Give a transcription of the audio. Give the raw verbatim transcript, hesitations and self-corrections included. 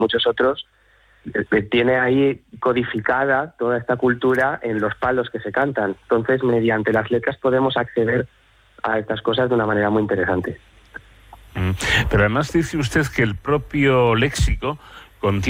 muchos otros, eh, tiene ahí codificada toda esta cultura en los palos que se cantan. Entonces, mediante las letras podemos acceder a estas cosas de una manera muy interesante. Pero además dice usted que el propio léxico contiene